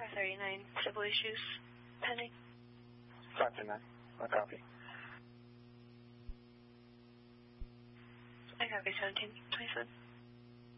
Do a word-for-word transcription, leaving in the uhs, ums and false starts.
five thirty-nine, civil issues pending. five thirty-nine, I copy. I copy seventeen twenty-seven.